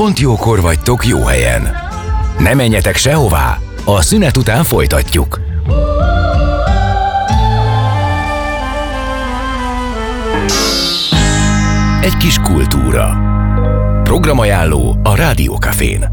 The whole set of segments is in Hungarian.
Pont jókor vagytok jó helyen. Ne menjetek sehová, a szünet után folytatjuk. Egy kis kultúra. Programajánló a Rádiókafén.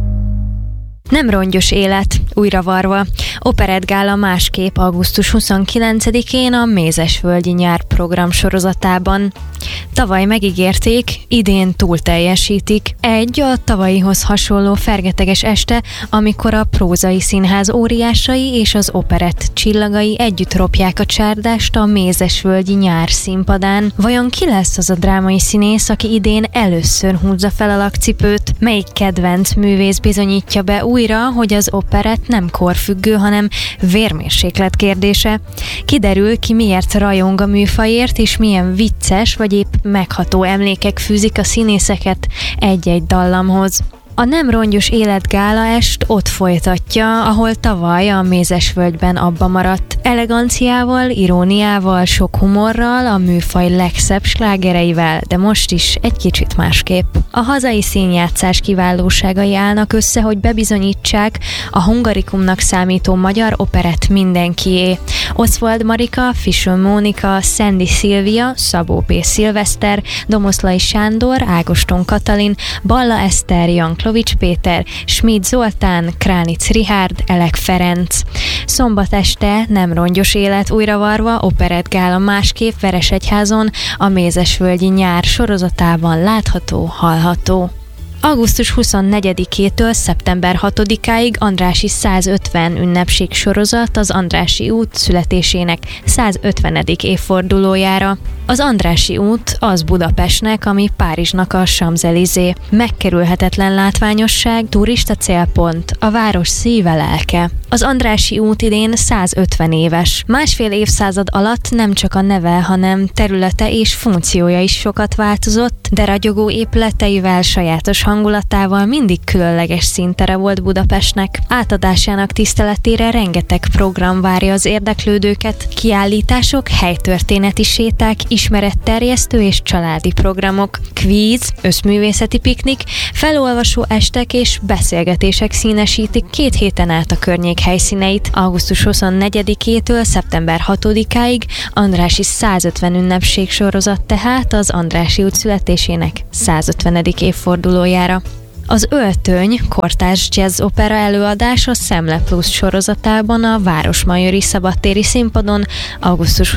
Nem rongyos élet, újra varva. Operettgála másképp augusztus 29-én a Mézesvölgyi Nyár program sorozatában. Tavaly megígérték, idén túlteljesítik. Egy a tavalyihoz hasonló fergeteges este, amikor a prózai színház óriásai és az operett csillagai együtt ropják a csárdást a Mézesvölgyi Nyár színpadán. Vajon ki lesz az a drámai színész, aki idén először húzza fel a lakcipőt? Melyik kedvenc művész bizonyítja be újra, hogy az operett nem korfüggő, hanem vérmérséklet kérdése? Kiderül, ki miért rajong a műfajért, és milyen vicces vagy épp megható emlékek fűzik a színészeket egy-egy dallamhoz. A Nem rongyos élet gálaest ott folytatja, ahol tavaly a Mézesvölgyben abba maradt. Eleganciával, iróniával, sok humorral, a műfaj legszebb slágereivel, de most is egy kicsit másképp. A hazai színjátszás kiválóságai állnak össze, hogy bebizonyítsák, a hungarikumnak számító magyar operett mindenkié. Oswald Marika, Fischer Mónika, Sandy Szilvia, Szabó P. Szilveszter, Domoszlai Sándor, Ágoston Katalin, Balla Eszter, Janklowicz Péter, Schmid Zoltán, Kránic Richárd, Elek Ferenc. Szombat este Nem rongyos élet újravarva, operettgála másképp Veresegyházon, a Mézesvölgyi Nyár sorozatában látható, hallható. Augusztus 24-től szeptember 6-áig Andrássy 150 ünnepség sorozat az Andrássy út születésének 150. évfordulójára. Az Andrássy út az Budapestnek, ami Párizsnak a Champs-Élysées. Megkerülhetetlen látványosság, turista célpont, a város szíve, lelke. Az Andrássy út idén 150 éves. Másfél évszázad alatt nem csak a neve, hanem területe és funkciója is sokat változott, de ragyogó épületeivel, sajátos hangulatával mindig különleges színtere volt Budapestnek. Átadásának tiszteletére rengeteg program várja az érdeklődőket, kiállítások, helytörténeti séták, ismeretterjesztő és családi programok, kvíz, összművészeti piknik, felolvasó estek és beszélgetések színesítik 2 héten át a környék helyszíneit. Augusztus 24-től szeptember 6-áig Andrássy 150 ünnepség sorozat tehát az Andrássy út születésének 150. évfordulójára. Az Öltöny kortárs jazz opera előadás a Szemle Plus sorozatában a Városmajori Szabadtéri Színpadon augusztus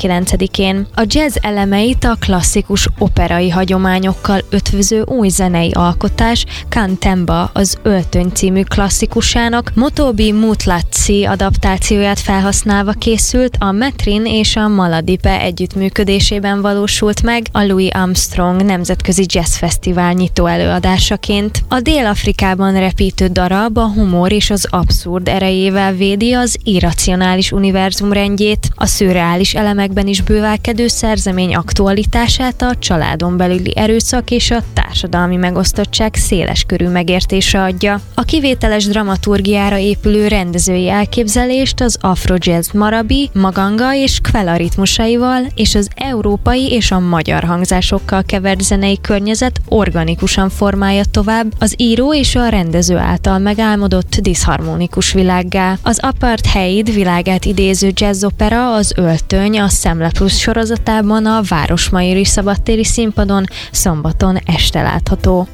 29-én. A jazz elemeit a klasszikus operai hagyományokkal ötvöző új zenei alkotás Cantemba az Öltöny című klasszikusának Motobi Mutlazzi adaptációját felhasználva készült, a Metrin és a Maladipe együttműködésében valósult meg a Louis Armstrong Nemzetközi Jazz Fesztivál nyitó előadásaként. A Dél-Afrikában repítő darab a humor és az abszurd erejével védi az irracionális univerzum rendjét, a szürreális elemekben is bővelkedő szerzemény aktualitását, a családon belüli erőszak és a társadalmi megosztottság széleskörű megértése adja. A kivételes dramaturgiára épülő rendezői elképzelést az afro-jazz marabi, maganga és kvela ritmusaival és az európai és a magyar hangzásokkal kevert zenei környezet organikusan formálja tovább az író és a rendező által megálmodott diszharmonikus világgá. Az apartheid világát idéző jazzopera az Öltöny a Szemle Plus sorozatában a Városmajori Szabadtéri Színpadon szombaton este látható.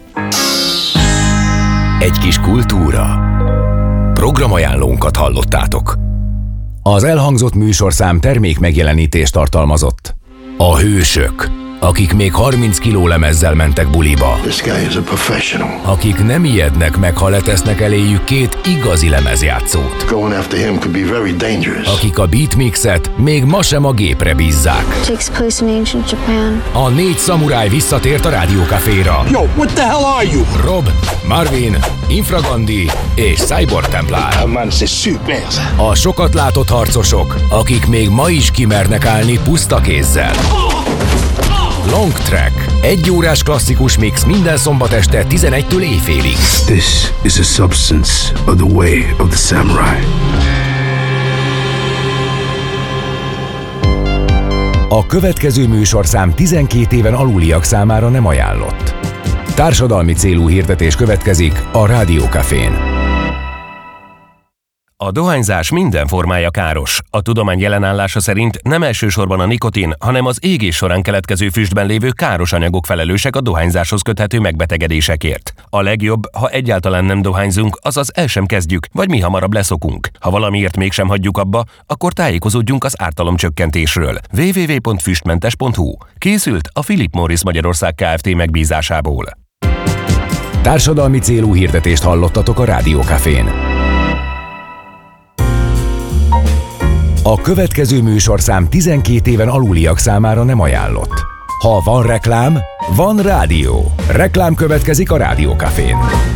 Egy kis kultúra. Programajánlónkat hallottátok. Az elhangzott műsorszám termék megjelenítést tartalmazott. A hősök, akik még 30 kiló lemezzel mentek buliba. Akik nem ijednek meg, ha letesznek eléjük 2 igazi lemezjátszót. Akik a beatmixet még ma sem a gépre bízzák. A 4 szamuráj visszatért a Rádiókaféra. Yo, what the hell are you? Rob, Marvin, Infragandi és Cyborg Templár. A sokat látott harcosok, akik még ma is kimernek állni puszta kézzel. Long Track. 1 órás klasszikus mix minden szombat este 11-től éjfélig. This is a substance of the way of the samurai. A következő műsorszám 12 éven aluliak számára nem ajánlott. Társadalmi célú hirdetés következik a Rádió Cafén. A dohányzás minden formája káros. A tudomány jelenállása szerint nem elsősorban a nikotin, hanem az égés során keletkező füstben lévő káros anyagok felelősek a dohányzáshoz köthető megbetegedésekért. A legjobb, ha egyáltalán nem dohányzunk, azaz el sem kezdjük, vagy mi hamarabb leszokunk. Ha valamiért mégsem hagyjuk abba, akkor tájékozódjunk az ártalomcsökkentésről. www.füstmentes.hu. Készült a Philip Morris Magyarország Kft. Megbízásából. Társadalmi célú hirdetést hallottatok a Rádió Cafén. A következő műsorszám 12 éven aluliak számára nem ajánlott. Ha van reklám, van rádió. Reklám következik a Rádió Cafén.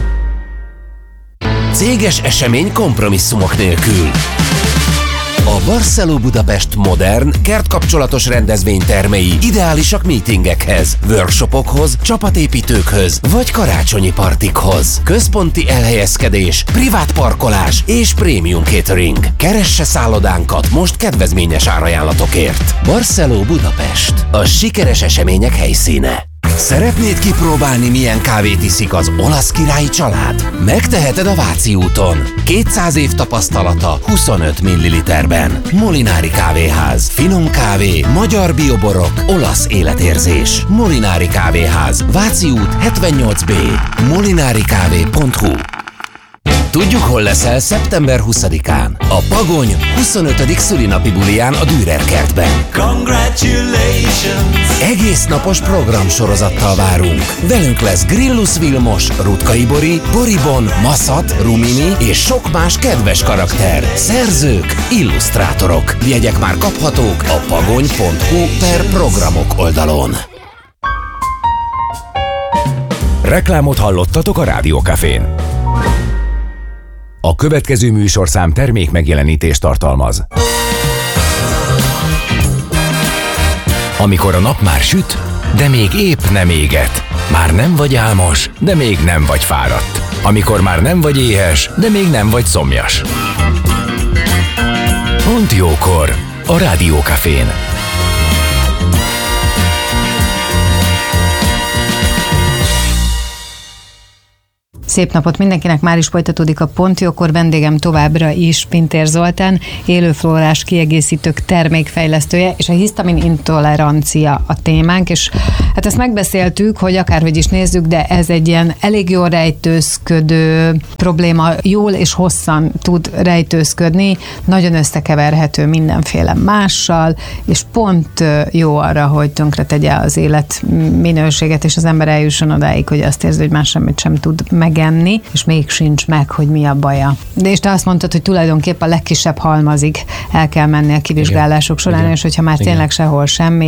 Céges esemény kompromisszumok nélkül. A Barceló Budapest modern, kertkapcsolatos rendezvénytermei ideálisak meetingekhez, workshopokhoz, csapatépítőkhöz vagy karácsonyi partikhoz. Központi elhelyezkedés, privát parkolás és prémium catering. Keresse szállodánkat most kedvezményes árajánlatokért. Barceló Budapest. A sikeres események helyszíne. Szeretnéd kipróbálni, milyen kávét iszik az olasz királyi család? Megteheted a Váci úton. 200 év tapasztalata 25 ml-ben. Molinári Kávéház. Finom kávé, magyar bioborok, olasz életérzés. Molinári Kávéház. Váci út 78B. molinarikávé.hu. Tudjuk, hol leszel szeptember 20-án. A Pagony 25. szülinapi buliján a Dürer kertben. Congratulations! Egész napos programsorozattal várunk. Velünk lesz Grillus Vilmos, Rutkay Bori, Boribon, Maszat, Rumini és sok más kedves karakter. Szerzők, illusztrátorok. Jegyek már kaphatók a pagony.hu/programok oldalon. Reklámot hallottatok a Rádió Cafén. A következő műsorszám termék megjelenítést tartalmaz. Amikor a nap már süt, de még épp nem éget. Már nem vagy álmos, de még nem vagy fáradt. Amikor már nem vagy éhes, de még nem vagy szomjas. Pont jókor a Rádió Cafén. Szép napot mindenkinek, már is folytatódik a Pont Jókor, vendégem továbbra is Pintér Zoltán, élőflórás kiegészítők termékfejlesztője, és a hisztamin intolerancia a témánk, és hát ezt megbeszéltük, hogy akárhogy is nézzük, de ez egy ilyen elég jól rejtőzködő probléma, jól és hosszan tud rejtőzködni, nagyon összekeverhető mindenféle mással, és pont jó arra, hogy tönkretegye az élet minőséget, és az ember eljusson odáig, hogy azt érzi, hogy más semmit sem tud megenni, és még sincs meg, hogy mi a baja. De és te azt mondtad, hogy tulajdonképpen a legkisebb halmazig el kell menni a kivizsgálások során, igen. És hogyha már tényleg sehol semmi,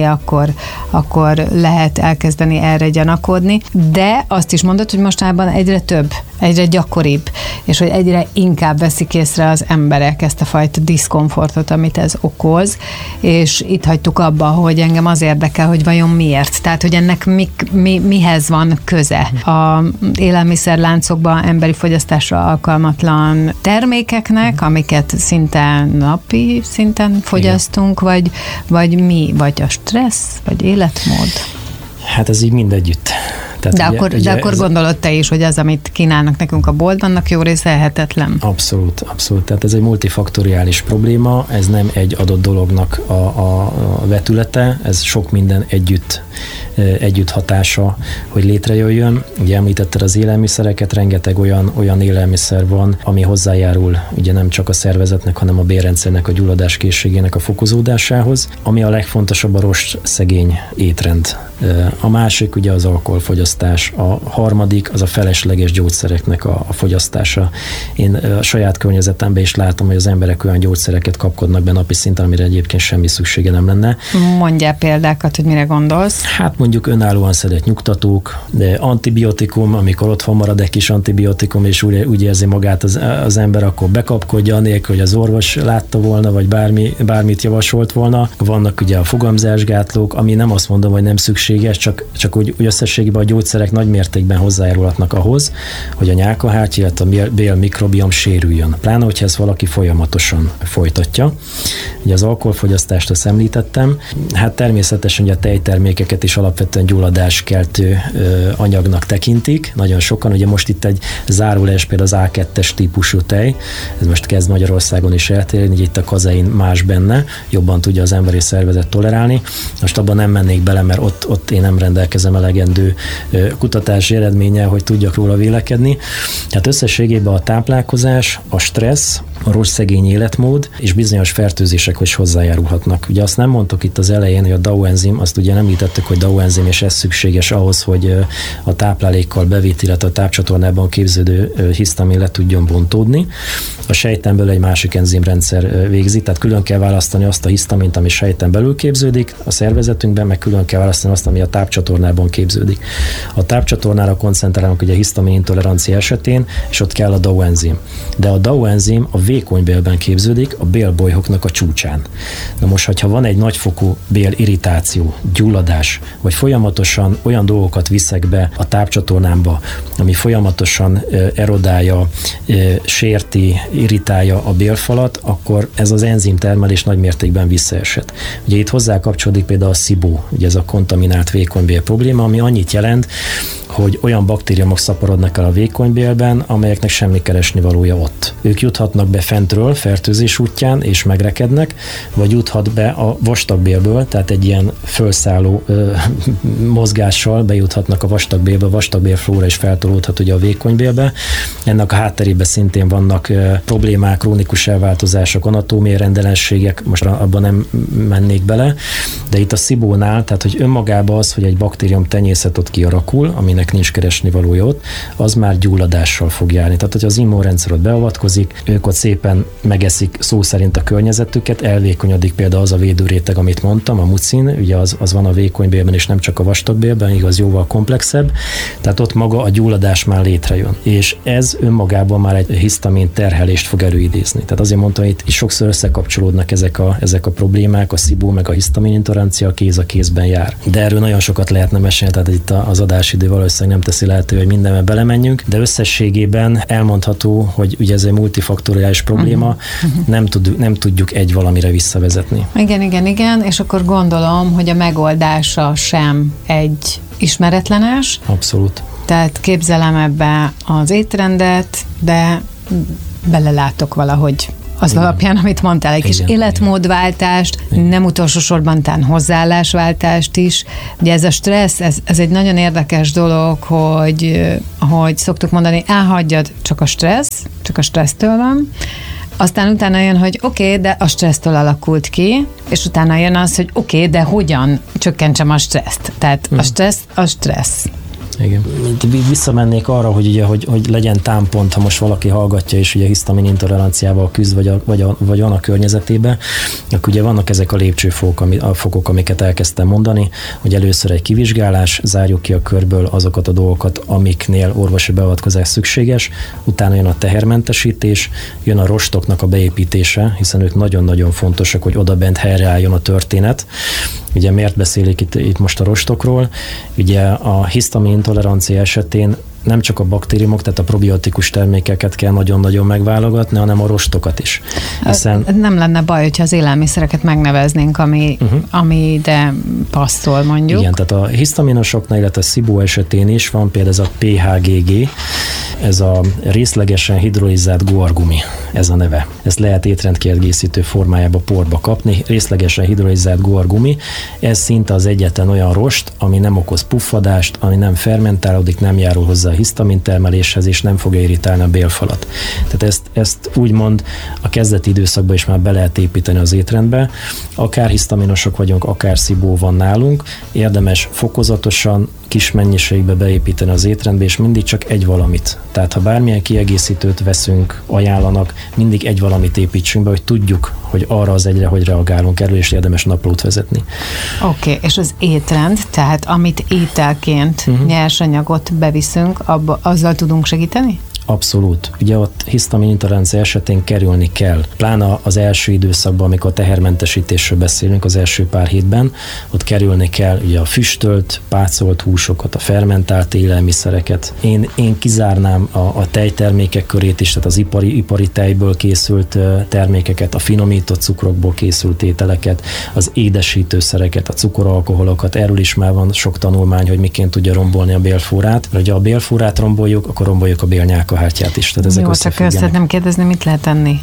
akkor lehet elkezdeni erre gyanakodni. De azt is mondod, hogy mostában egyre több, egyre gyakoribb, és hogy egyre inkább veszik észre az emberek ezt a fajta diszkomfortot, amit ez okoz, és itt hagytuk abba, hogy engem az érdekel, hogy vajon miért. Tehát, hogy ennek mihez van köze. A élelmiszerláncokban emberi fogyasztásra alkalmatlan termékeknek, amiket szinte napi szinten fogyasztunk, vagy mi? Vagy a stressz, vagy életmód? Hát ez így mindegyütt. Tehát de akkor gondolod te is, hogy az, amit kínálnak nekünk a boltban, annak jó része ehetetlen? Abszolút. Tehát ez egy multifaktoriális probléma, ez nem egy adott dolognak a vetülete, ez sok minden együtt hatása, hogy létrejöjjön. Ugye említetted az élelmiszereket, rengeteg olyan élelmiszer van, ami hozzájárul ugye nem csak a szervezetnek, hanem a bérrendszernek, a gyulladáskészségének a fokozódásához. Ami a legfontosabb, a rost-szegény étrend. A másik ugye az alkoholfogyasztás, a harmadik az a felesleges gyógyszereknek a fogyasztása. Én a saját környezetemben is látom, hogy az emberek olyan gyógyszereket kapkodnak be napi szinten, amire egyébként semmi szüksége nem lenne. Mondjál példákat, hogy mire gondolsz? Hát mondjuk önállóan szedett nyugtatók, de antibiotikum, amikor otthon marad egy kis antibiotikum, és úgy érzi magát az ember, akkor bekapkodja, anélkül, hogy az orvos látta volna, vagy bármit javasolt volna. Vannak ugye a fogamzásgátlók, ami nem azt mondom, hogy nem szükséges, csak úgy összességében a gyógyszerek nagy mértékben hozzájárulhatnak ahhoz, hogy a nyálkahártya, illetve a bél mikrobiom sérüljön. Pláne, hogyha ezt valaki folyamatosan folytatja. Ugye az alkoholfogyasztást azt említettem, hát természetesen ugye a tejtermékeket is alapvetően gyulladáskeltő anyagnak tekintik. Nagyon sokan, ugye most itt egy zárólás például az A2-es típusú tej, ez most kezd Magyarországon is eltérni, hogy itt a kazein más benne, jobban tudja az emberi szervezet tolerálni. Most abban nem mennék bele, mert ott én nem rendelkezem elegendő kutatási eredménnyel, hogy tudjak róla vélekedni. Tehát összességében a táplálkozás, a stressz, a rossz szegény életmód és bizonyos fertőzések is hozzájárulhatnak. Ugye azt nem mondtuk itt az elején, hogy a DAO enzim, azt ugye említettük, hogy DAO enzim, és ez szükséges ahhoz, hogy a táplálékkal bevitt, illetve a tápcsatornában képződő hisztamin le tudjon bontódni. A sejten belül egy másik enzimrendszer végzi, tehát külön kell választani azt a hisztamint, ami sejten belül képződik a szervezetünkben, meg külön kell választani azt, ami a tápcsatornában képződik. A tápcsatornára koncentrálunk ugye a hisztamin intolerancia esetén, és ott kell a DAO enzim. De a DAO enzim a vékony bélben képződik, a bélbolyhoknak a csúcsán. Na most, ha van egy nagyfokú bélirritáció, gyulladás, vagy folyamatosan olyan dolgokat viszek be a tápcsatornámba, ami folyamatosan erodálja, sérti, irritálja a bélfalat, akkor ez az enzimtermelés nagy mértékben visszaesett. Ugye itt hozzá kapcsolódik például a SIBO, ugye ez a kontaminált vékonybél probléma, ami annyit jelent, hogy olyan baktériumok szaporodnak el a vékonybélben, amelyeknek semmi keresnivalója ott. Ők juthatnak be fentről, fertőzés útján, és megrekednek, vagy juthat be a vastagbélből, tehát egy ilyen fölszálló mozgással bejuthatnak a vastagbélbe, a vastagbélflóra is feltolódhat ugye a vékonybélbe. Ennek a hátterében szintén vannak problémák, krónikus elváltozások, anatómiai rendellenségek, most abban nem mennék bele, de itt a SIBO-nál, tehát hogy önmagában az, hogy egy baktérium tenyészet ott kialakul, aminek nincs keresnivalója ott, az már gyulladással fog járni. Tehát, hogy az immunrendszer ott beavatkozik, ők ott szépen megeszik szó szerint a környezetüket, elvékonyodik például az a védőréteg, amit mondtam, a mucin, ugye az van a vékonybélben, és nem csak a vastagbélben, igaz, jóval komplexebb, tehát ott maga a gyulladás már létrejön. És ez önmagában már egy hisztamin terhelést fog előidézni. Tehát azért mondtam, hogy itt sokszor összekapcsolódnak ezek a problémák, a SIBO meg a hisztamin intolerancia kéz a kézben jár. De erről nagyon sokat lehetne mesélni, tehát itt az adásidő valószínűleg nem teszi lehető, hogy mindenbe belemenjünk, de összességében elmondható, hogy ugye ez egy multifaktoriális probléma, nem tudjuk egy valamire visszavezetni. Igen, és akkor gondolom, hogy a megoldása sem egy ismeretlenes. Abszolút. Tehát képzelem ebbe az étrendet, de belelátok valahogy az alapján, amit mondtál, egy kis életmódváltást, nem utolsó sorban tán hozzáállásváltást is. Ugye ez a stressz, ez egy nagyon érdekes dolog, hogy szoktuk mondani, elhagyjad, csak a stressztől van, aztán utána jön, hogy oké, de a stressztől alakult ki, és utána jön az, hogy oké, de hogyan csökkentsem a stresszt. Tehát a stressz. Igen. Visszamennék arra, hogy ugye, hogy legyen támpont, ha most valaki hallgatja, és ugye hisztamin intoleranciával küzd, vagy van a környezetében, akkor ugye vannak ezek a lépcsőfokok, amiket elkezdtem mondani, hogy először egy kivizsgálás, zárjuk ki a körből azokat a dolgokat, amiknél orvosi beavatkozás szükséges, utána jön a tehermentesítés, jön a rostoknak a beépítése, hiszen ők nagyon-nagyon fontosak, hogy odabent helyreálljon a történet. Ugye miért beszélik itt most a rostokról? Ugye a hisztamin intolerancia esetén nem csak a baktériumok, tehát a probiotikus termékeket kell nagyon-nagyon megválogatni, hanem a rostokat is. Hiszen nem lenne baj, hogyha az élelmiszereket megneveznénk, ami ide passzol, mondjuk. Igen, tehát a hisztaminosoknál, illetve a SIBO esetén is van például ez a PHGG, ez a részlegesen hidrolizált guargumi, ez a neve. Ezt lehet étrendkiegészítő formájába porba kapni, részlegesen hidrolizált guargumi, ez szinte az egyetlen olyan rost, ami nem okoz puffadást, ami nem fermentálódik, nem járul hozzá a hisztamin termeléshez, és nem fogja irritálni a bélfalat. Tehát ezt úgymond a kezdeti időszakban is már be lehet építeni az étrendbe. Akár hisztaminosok vagyunk, akár SIBO van nálunk, érdemes fokozatosan, kis mennyiségbe beépíteni az étrendbe, és mindig csak egy valamit. Tehát ha bármilyen kiegészítőt veszünk, ajánlanak, mindig egy valamit építsünk be, hogy tudjuk, hogy arra az egyre, hogy reagálunk erről, és érdemes naplót vezetni. Oké, és az étrend, tehát amit ételként nyersanyagot beviszünk, azzal tudunk segíteni? Abszolút. Ugye ott hisztamin intolerancia esetén kerülni kell. Pláne az első időszakban, amikor tehermentesítésről beszélünk, az első pár hétben, ott kerülni kell ugye a füstölt, pácolt húsokat, a fermentált élelmiszereket. Én kizárnám a tejtermékek körét is, tehát az ipari tejből készült termékeket, a finomított cukrokból készült ételeket, az édesítőszereket, a cukoralkoholokat. Erről is már van sok tanulmány, hogy miként tudja rombolni a bélflórát. Ha a bélflórát romboljuk, akkor romboljuk a bélnyálkahártyát is. Tehát ezek jó, csak szeretném kérdezni, mit lehet enni?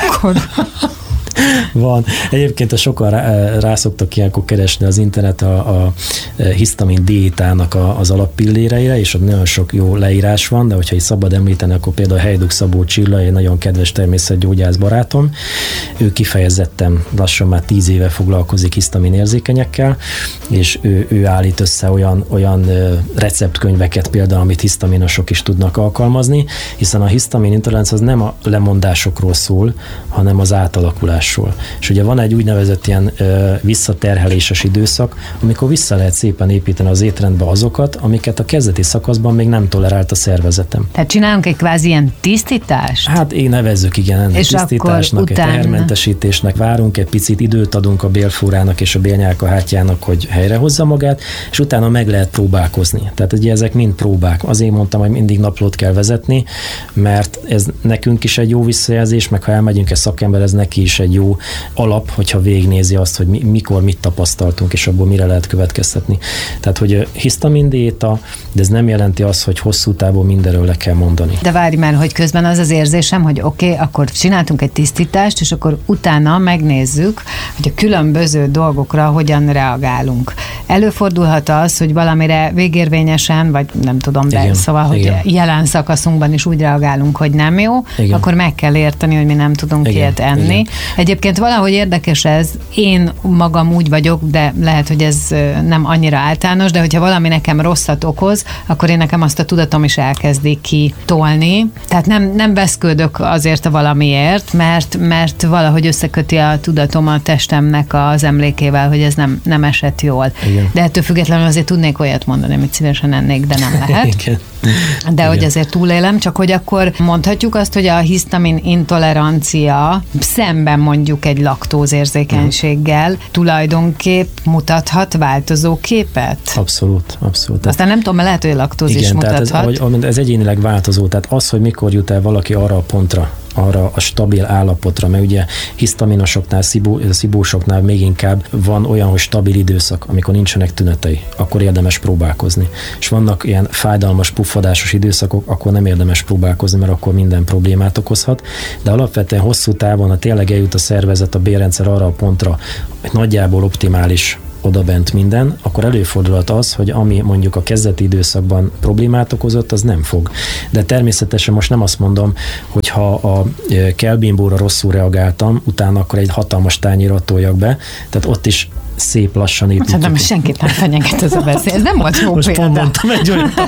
Van. Egyébként sokan rá szoktak ilyenkor keresni az internet a hisztamin diétának az alappilléreire, és ott nagyon sok jó leírás van, de hogyha így szabad említeni, akkor például Hejduk Szabó Csilla, egy nagyon kedves természetgyógyász barátom, ő kifejezetten lassan már 10 éve foglalkozik hisztamin érzékenyekkel, és ő állít össze olyan receptkönyveket például, amit hisztaminosok is tudnak alkalmazni, hiszen a hisztamin intolerancia az nem a lemondásokról szól, hanem az átalakulásról. És ugye van egy úgynevezett ilyen visszaterheléses időszak, amikor vissza lehet szépen építeni az étrendbe azokat, amiket a kezdeti szakaszban még nem tolerált a szervezetem. Tehát csinálunk egy kvázi ilyen tisztítást? Hát én nevezzük ennek tisztításnak, egy tehermentesítésnek. Várunk egy picit, időt adunk a bélflórának és a bélnyálkahártyának, hogy helyrehozza magát, és utána meg lehet próbálkozni. Tehát ugye ezek mind próbák. Azért mondtam, hogy mindig naplót kell vezetni, mert ez nekünk is egy jó visszajelzés, meg ha elmegyünk egy szakember, ez neki is egy jó alap, hogyha végignézi azt, hogy mikor mit tapasztaltunk, és abból mire lehet következtetni. Tehát, hogy hisztamin diéta, de ez nem jelenti azt, hogy hosszú távon mindenről le kell mondani. De várj már, hogy közben az érzésem, hogy oké, akkor csináltunk egy tisztítást, és akkor utána megnézzük, hogy a különböző dolgokra hogyan reagálunk. Előfordulhat az, hogy valamire végérvényesen, vagy nem tudom, de igen, szóval, hogy igen, jelen szakaszunkban is úgy reagálunk, hogy nem jó, igen, akkor meg kell érteni, hogy mi nem tudunk igen, ilyet enni. Igen. Egyébként valahogy érdekes ez, én magam úgy vagyok, de lehet, hogy ez nem annyira általános, de hogyha valami nekem rosszat okoz, akkor én nekem azt a tudatom is elkezdi kitolni. Tehát nem veszködök azért a valamiért, mert valahogy összeköti a tudatom a testemnek az emlékével, hogy ez nem esett jól. Igen. De ettől függetlenül azért tudnék olyat mondani, amit szívesen ennék, de nem lehet. Igen. De igen, hogy azért túlélem, csak hogy akkor mondhatjuk azt, hogy a hisztamin intolerancia szemben mondjuk egy laktózérzékenységgel tulajdonképp mutathat változó képet? Abszolút. Aztán nem tudom, mert lehet, hogy a laktóz is mutathat. Tehát ez egyénileg változó, tehát az, hogy mikor jut el valaki arra a pontra, arra a stabil állapotra, mert ugye hisztaminosoknál, szibósoknál még inkább van olyan, hogy stabil időszak, amikor nincsenek tünetei, akkor érdemes próbálkozni. És vannak ilyen fájdalmas, puffadásos időszakok, akkor nem érdemes próbálkozni, mert akkor minden problémát okozhat, de alapvetően hosszú távon, ha tényleg eljut a szervezet, a bélrendszer arra a pontra, hogy nagyjából optimális odabent minden, akkor előfordulhat az, hogy ami mondjuk a kezdeti időszakban problémát okozott, az nem fog. De természetesen most nem azt mondom, hogy ha a kelbimbóra rosszul reagáltam, utána akkor egy hatalmas tányérra toljak be, tehát ott is szép lassan építjük. Szerintem senkit nem fenyeget ez a beszél. Ez nem volt jó most példa. Most mondtam egy olyat,